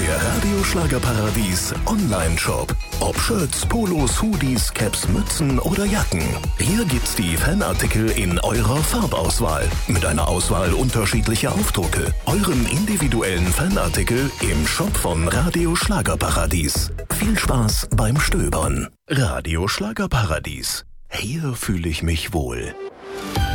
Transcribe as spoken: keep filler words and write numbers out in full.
Der Radio Schlagerparadies Online-Shop. Ob Shirts, Polos, Hoodies, Caps, Mützen oder Jacken. Hier gibt's die Fanartikel in eurer Farbauswahl. Mit einer Auswahl unterschiedlicher Aufdrucke. Euren individuellen Fanartikel im Shop von Radio Schlagerparadies. Viel Spaß beim Stöbern. Radio Schlagerparadies. Hier fühle ich mich wohl.